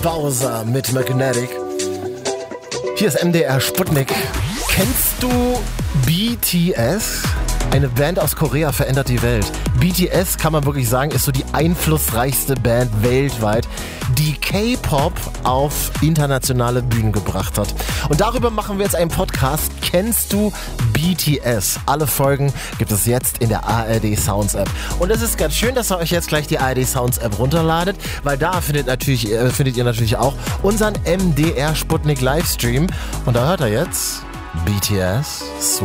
Bowser mit Magnetic. Hier ist MDR Sputnik. Kennst du BTS? Eine Band aus Korea verändert die Welt. BTS, kann man wirklich sagen, ist so die einflussreichste Band weltweit, die K-Pop auf internationale Bühnen gebracht hat. Und darüber machen wir jetzt einen Podcast. Kennst du BTS? Alle Folgen gibt es jetzt in der ARD Sounds App. Und es ist ganz schön, dass ihr euch jetzt gleich die ARD Sounds App runterladet, weil da findet ihr natürlich auch unseren MDR Sputnik Livestream. Und da hört ihr jetzt BTS.